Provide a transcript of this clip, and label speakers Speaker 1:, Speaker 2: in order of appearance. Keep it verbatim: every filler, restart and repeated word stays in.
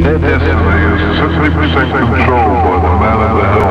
Speaker 1: Their destiny is simply percent controlled by the man at the helm.